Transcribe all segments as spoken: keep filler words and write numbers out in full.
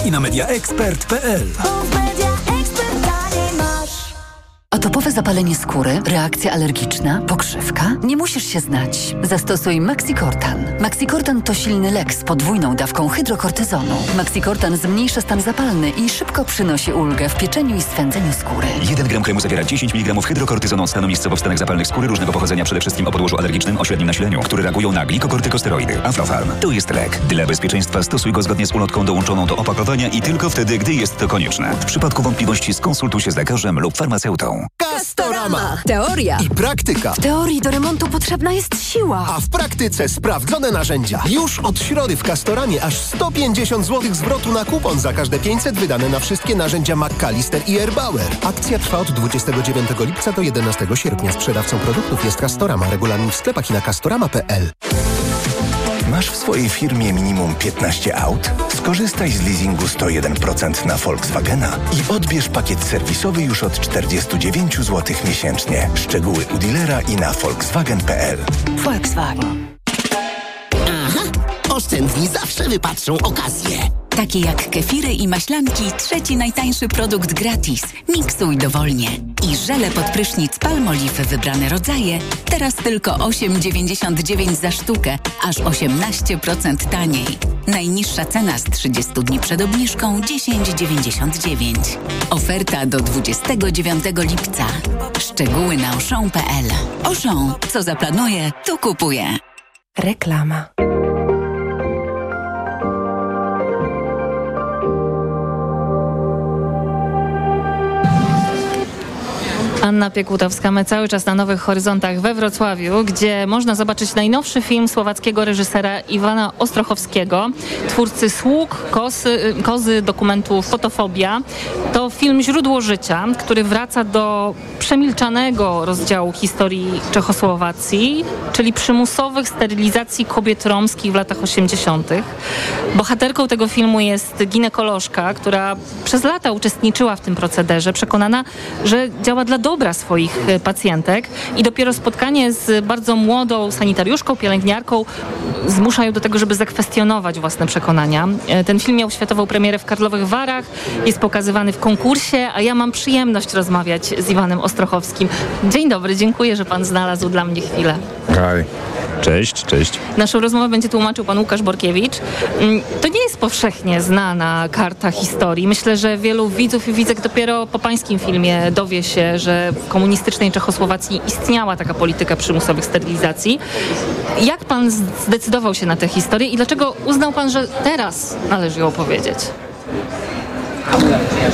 i na media ekspert kropka p l. Atopowe zapalenie skóry, reakcja alergiczna, pokrzywka? Nie musisz się znać. Zastosuj Maxicortan. Maxicortan to silny lek z podwójną dawką hydrokortyzonu. Maxicortan zmniejsza stan zapalny i szybko przynosi ulgę w pieczeniu i swędzeniu skóry. jeden gram kremu zawiera dziesięć miligramów hydrokortyzonu od stanu miejscowo w stanach zapalnych skóry różnego pochodzenia, przede wszystkim o podłożu alergicznym o średnim nasileniu, które reagują na glikokortykosteroidy. Aflofarm to jest lek. Dla bezpieczeństwa stosuj go zgodnie z ulotką dołączoną do opakowania i tylko wtedy, gdy jest to konieczne. W przypadku wątpliwości skonsultuj się z lekarzem lub farmaceutą. Castorama. Teoria i praktyka. W teorii do remontu potrzebna jest siła, a w praktyce sprawdzone narzędzia. Już od środy w Castoramie aż sto pięćdziesiąt złotych zwrotu na kupon za każde pięćset wydane na wszystkie narzędzia McAllister i Erbauer. Akcja trwa od dwudziestego dziewiątego lipca do jedenastego sierpnia. Sprzedawcą produktów jest Castorama. Regulamin w sklepach i na castorama kropka p l. Masz w swojej firmie minimum piętnaście aut? Skorzystaj z leasingu sto jeden procent na Volkswagena i odbierz pakiet serwisowy już od czterdzieści dziewięć złotych miesięcznie. Szczegóły u dealera i na volkswagen kropka p l. Volkswagen. Aha! Oszczędni zawsze wypatrzą okazję. Takie jak kefiry i maślanki, trzeci najtańszy produkt gratis. Miksuj dowolnie. I żele pod prysznic Palmolive wybrane rodzaje, teraz tylko osiem dziewięćdziesiąt dziewięć za sztukę, aż osiemnaście procent taniej. Najniższa cena z trzydziestu dni przed obniżką dziesięć dziewięćdziesiąt dziewięć. Oferta do dwudziestego dziewiątego lipca. Szczegóły na auchan kropka p l. Auchan, co zaplanuje, to kupuje. Reklama. Anna Piekutowska, my cały czas na Nowych Horyzontach we Wrocławiu, gdzie można zobaczyć najnowszy film słowackiego reżysera Iwana Ostrochowskiego, twórcy Sług, Kozy, Kozy dokumentu Fotofobia. To film Źródło życia, który wraca do przemilczanego rozdziału historii Czechosłowacji, czyli przymusowych sterylizacji kobiet romskich w latach osiemdziesiątych. Bohaterką tego filmu jest ginekolożka, która przez lata uczestniczyła w tym procederze, przekonana, że działa dla dobra swoich pacjentek i dopiero spotkanie z bardzo młodą sanitariuszką, pielęgniarką zmusza ją do tego, żeby zakwestionować własne przekonania. Ten film miał światową premierę w Karlowych Warach, jest pokazywany w konkursie, a ja mam przyjemność rozmawiać z Iwanem Ostrochowskim. Dzień dobry, dziękuję, że pan znalazł dla mnie chwilę. Hej. Cześć, cześć. Naszą rozmowę będzie tłumaczył pan Łukasz Borkiewicz. To nie jest powszechnie znana karta historii. Myślę, że wielu widzów i widzek dopiero po pańskim filmie dowie się, że w komunistycznej Czechosłowacji istniała taka polityka przymusowych sterylizacji. Jak pan zdecydował się na tę historię i dlaczego uznał pan, że teraz należy ją opowiedzieć? Uh,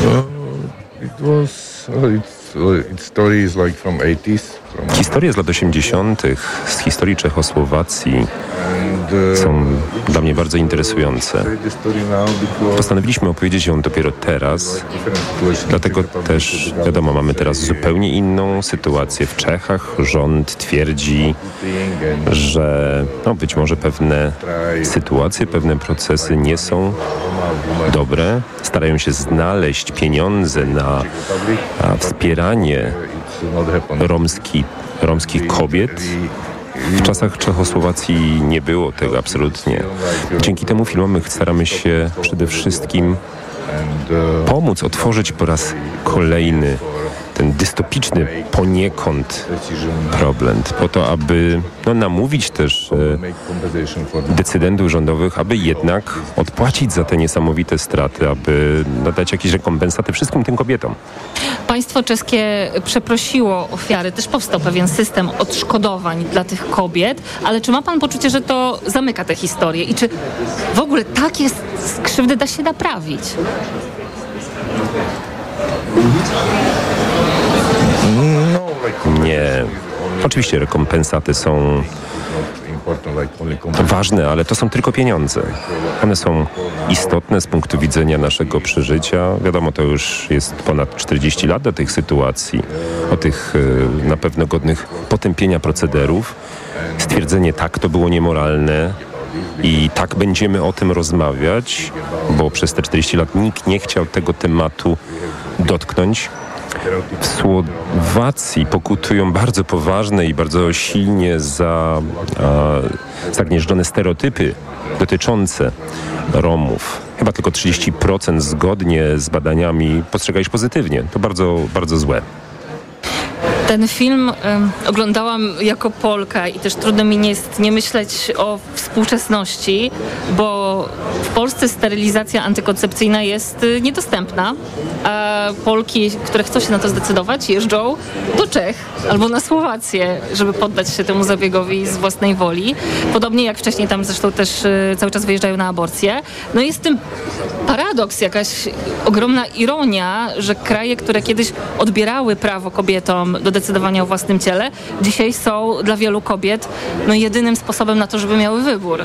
it was, uh, it's, uh, its story is like from eighties. Historie z lat osiemdziesiątych, z historii Czechosłowacji są dla mnie bardzo interesujące. Postanowiliśmy opowiedzieć ją dopiero teraz, dlatego też, wiadomo, mamy teraz zupełnie inną sytuację w Czechach. Rząd twierdzi, że no, być może pewne sytuacje, pewne procesy nie są dobre. Starają się znaleźć pieniądze na wspieranie romski, romskich kobiet. W czasach Czechosłowacji nie było tego absolutnie. Dzięki temu filmom staramy się przede wszystkim pomóc otworzyć po raz kolejny ten dystopiczny poniekąd problem, po to, aby no, namówić też e, decydentów rządowych, aby jednak odpłacić za te niesamowite straty, aby nadać jakieś rekompensaty wszystkim tym kobietom. Państwo czeskie przeprosiło ofiary, też powstał pewien system odszkodowań dla tych kobiet, ale czy ma pan poczucie, że to zamyka tę historię i czy w ogóle takie krzywdy da się naprawić? Nie. Oczywiście rekompensaty są ważne, ale to są tylko pieniądze. One są istotne z punktu widzenia naszego przeżycia. Wiadomo, to już jest ponad czterdzieści lat do tych sytuacji, o tych na pewno godnych potępienia procederów. Stwierdzenie tak, to było niemoralne i tak będziemy o tym rozmawiać, bo przez te czterdzieści lat nikt nie chciał tego tematu dotknąć. W Słowacji pokutują bardzo poważne i bardzo silnie za, a, zagnieżdżone stereotypy dotyczące Romów. chyba tylko trzydzieści procent zgodnie z badaniami postrzegałeś pozytywnie. To bardzo, bardzo złe. Ten film um, oglądałam jako Polka i też trudno mi nie jest nie myśleć o współczesności, bo w Polsce sterylizacja antykoncepcyjna jest y, niedostępna, a Polki, które chcą się na to zdecydować, jeżdżą do Czech albo na Słowację, żeby poddać się temu zabiegowi z własnej woli. Podobnie jak wcześniej tam zresztą też y, cały czas wyjeżdżają na aborcję. No jest w tym paradoks, jakaś ogromna ironia, że kraje, które kiedyś odbierały prawo kobietom do decydowania o własnym ciele, dzisiaj są dla wielu kobiet no, jedynym sposobem na to, żeby miały wybór.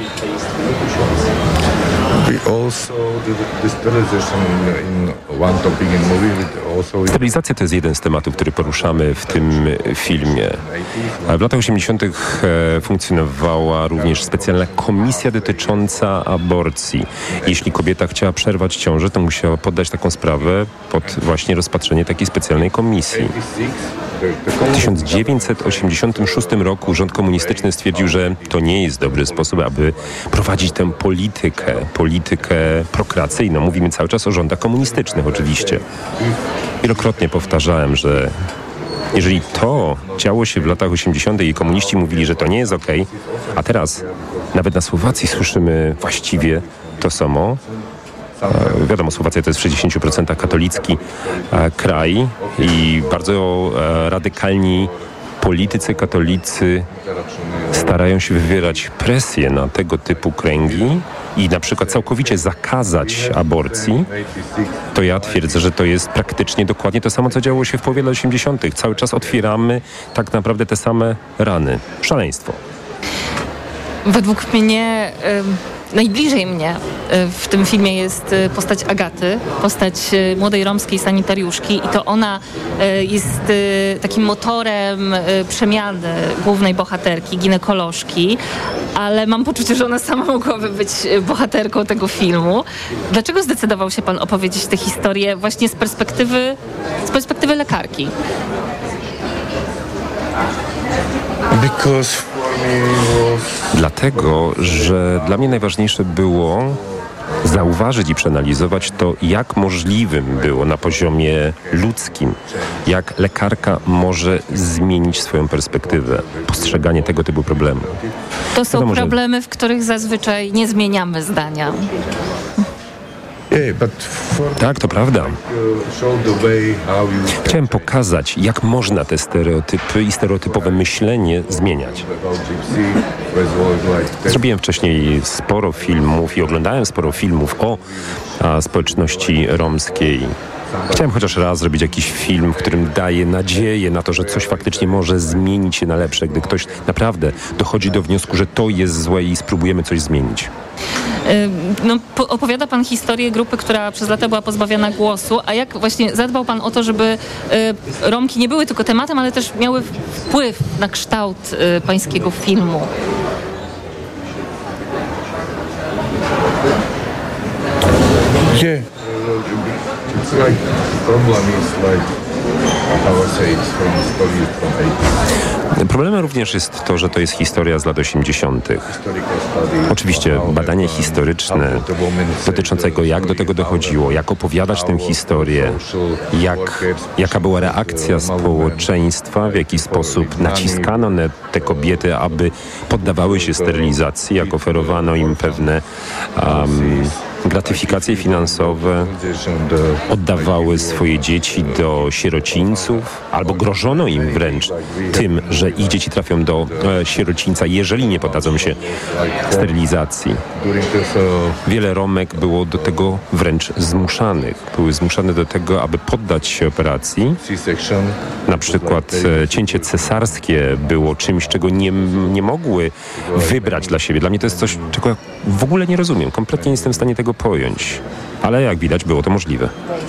Sterylizacja to jest jeden z tematów, który poruszamy w tym filmie. W latach osiemdziesiątych funkcjonowała również specjalna komisja dotycząca aborcji. Jeśli kobieta chciała przerwać ciążę, to musiała poddać taką sprawę pod właśnie rozpatrzenie takiej specjalnej komisji. W tysiąc dziewięćset osiemdziesiątym szóstym roku rząd komunistyczny stwierdził, że to nie jest dobry sposób, aby prowadzić tę politykę, politykę prokreacyjną. Mówimy cały czas o rządach komunistycznych oczywiście. Wielokrotnie powtarzałem, że jeżeli to działo się w latach osiemdziesiątych i komuniści mówili, że to nie jest okej, a teraz nawet na Słowacji słyszymy właściwie to samo. E, wiadomo, Słowacja to jest w sześćdziesięciu procentach katolicki e, kraj i bardzo e, radykalni politycy katolicy starają się wywierać presję na tego typu kręgi i na przykład całkowicie zakazać aborcji, to ja twierdzę, że to jest praktycznie dokładnie to samo, co działo się w połowie lat osiemdziesiątych. Cały czas otwieramy tak naprawdę te same rany. Szaleństwo. Według mnie y, najbliżej mnie y, w tym filmie jest y, postać Agaty, postać y, młodej romskiej sanitariuszki i to ona y, jest y, takim motorem y, przemiany głównej bohaterki, ginekolożki, ale mam poczucie, że ona sama mogłaby być bohaterką tego filmu. Dlaczego zdecydował się pan opowiedzieć tę historię właśnie z perspektywy, z perspektywy lekarki? Because Dlatego, że dla mnie najważniejsze było zauważyć i przeanalizować to, jak możliwym było na poziomie ludzkim, jak lekarka może zmienić swoją perspektywę, postrzeganie tego typu problemu. To są Wiadomo, że... problemy, w których zazwyczaj nie zmieniamy zdania. Tak, to prawda. Chciałem pokazać, jak można te stereotypy i stereotypowe myślenie zmieniać. Zrobiłem wcześniej sporo filmów i oglądałem sporo filmów o a, społeczności romskiej. Chciałem chociaż raz zrobić jakiś film, w którym daje nadzieję na to, że coś faktycznie może zmienić się na lepsze, gdy ktoś naprawdę dochodzi do wniosku, że to jest złe i spróbujemy coś zmienić. No, opowiada pan historię grupy, która przez lata była pozbawiona głosu, a jak właśnie zadbał pan o to, żeby y, Romki nie były tylko tematem, ale też miały wpływ na kształt y, pańskiego filmu? Yeah. It's like problem is like how I say it's from a story from eighties. Problemem również jest to, że to jest historia z lat osiemdziesiątych. Oczywiście badanie historyczne dotyczące tego, jak do tego dochodziło, jak opowiadać tę historię, jak, jaka była reakcja społeczeństwa, w jaki sposób naciskano na te kobiety, aby poddawały się sterylizacji, jak oferowano im pewne um, gratyfikacje finansowe, oddawały swoje dzieci do sierocińców albo grożono im wręcz tym, że ich dzieci trafią do e, sierocińca, jeżeli nie poddadzą się sterylizacji. Wiele Romek było do tego wręcz zmuszanych. Były zmuszane do tego, aby poddać się operacji. Na przykład e, cięcie cesarskie było czymś, czego nie, nie mogły wybrać dla siebie. Dla mnie to jest coś, czego ja w ogóle nie rozumiem. Kompletnie nie jestem w stanie tego pojąć. Ale jak widać, było to możliwe.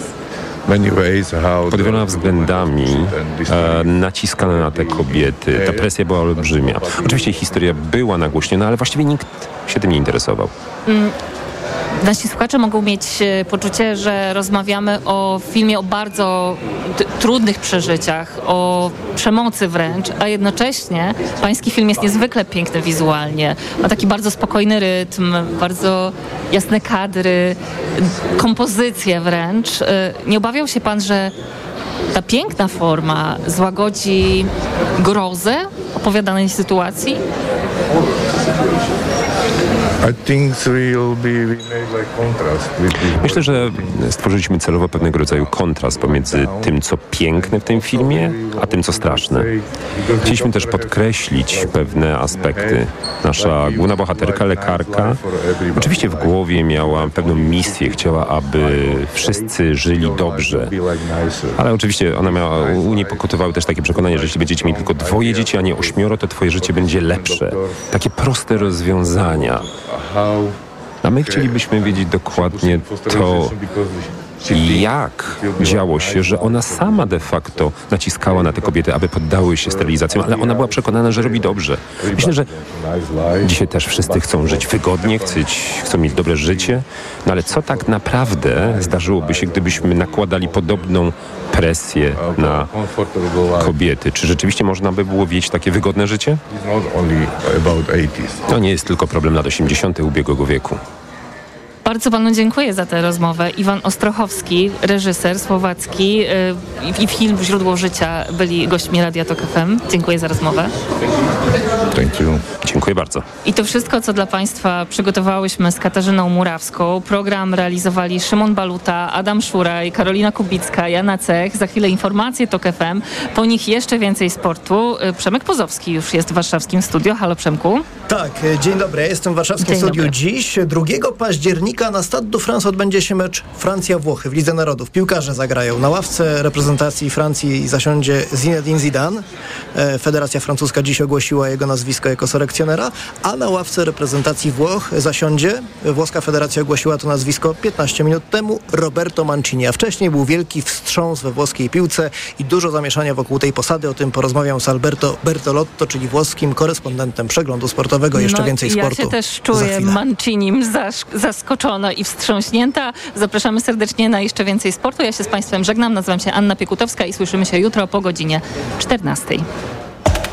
Pod wieloma względami e, naciskano na te kobiety. Ta presja była olbrzymia. Oczywiście historia była nagłośniona, ale właściwie nikt się tym nie interesował. nasi słuchacze mogą mieć poczucie, że rozmawiamy o filmie o bardzo t- trudnych przeżyciach, o przemocy wręcz, a jednocześnie pański film jest niezwykle piękny wizualnie. Ma taki bardzo spokojny rytm, bardzo jasne kadry, kompozycję wręcz. Nie obawiał się pan, że ta piękna forma złagodzi grozę opowiadanej sytuacji? Myślę, że stworzyliśmy celowo pewnego rodzaju kontrast pomiędzy tym, co piękne w tym filmie, a tym, co straszne. Chcieliśmy też podkreślić pewne aspekty. Nasza główna bohaterka, lekarka, oczywiście w głowie miała pewną misję, chciała, aby wszyscy żyli dobrze. Ale oczywiście ona miała, u niej pokutowały też takie przekonanie, że jeśli będziecie mieli tylko dwoje dzieci, a nie ośmioro, to twoje życie będzie lepsze. Takie proste rozwiązania. A my chcielibyśmy wiedzieć dokładnie to, jak działo się, że ona sama de facto naciskała na te kobiety, aby poddały się sterylizacjom, ale ona była przekonana, że robi dobrze. Myślę, że dzisiaj też wszyscy chcą żyć wygodnie, chceć, chcą mieć dobre życie, no ale co tak naprawdę zdarzyłoby się, gdybyśmy nakładali podobną presję na kobiety? Czy rzeczywiście można by było wieść takie wygodne życie? To nie jest tylko problem lat osiemdziesiątych ubiegłego wieku. Bardzo panu dziękuję za tę rozmowę. Iwan Ostrochowski, reżyser słowacki yy, i film Źródło życia byli gośćmi Radia Tok F M. Dziękuję za rozmowę. Thank you. Dziękuję bardzo. I to wszystko, co dla państwa przygotowałyśmy z Katarzyną Murawską. Program realizowali Szymon Baluta, Adam Szuraj, Karolina Kubicka, Jana Cech. Za chwilę informacje Tok F M. Po nich jeszcze więcej sportu. Przemek Pozowski już jest w warszawskim studio. Halo Przemku. Tak, dzień dobry. Ja jestem w warszawskim Dzień studiu dobry. dziś. drugiego października na Stade de France odbędzie się mecz Francja-Włochy w Lidze Narodów. Piłkarze zagrają. Na ławce reprezentacji Francji zasiądzie Zinedine Zidane. Federacja Francuska dziś ogłosiła jego nazwisko jako selekcjonera, a na ławce reprezentacji Włoch zasiądzie, włoska federacja ogłosiła to nazwisko piętnaście minut temu, Roberto Mancini. A wcześniej był wielki wstrząs we włoskiej piłce i dużo zamieszania wokół tej posady. O tym porozmawiam z Alberto Bertolotto, czyli włoskim korespondentem Przeglądu Sportowego. Jeszcze no, więcej sportu. Ja się też czuję Mancinim zasz- zaskoczona i wstrząśnięta. Zapraszamy serdecznie na jeszcze więcej sportu. Ja się z państwem żegnam. Nazywam się Anna Piekutowska i słyszymy się jutro po godzinie czternastej.